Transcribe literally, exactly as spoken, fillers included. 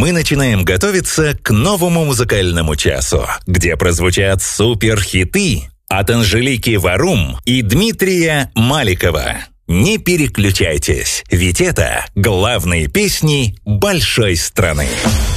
мы начинаем готовиться к новому музыкальному часу, где прозвучат суперхиты от Анжелики Варум и Дмитрия Маликова. Не переключайтесь, ведь это главные песни большой страны.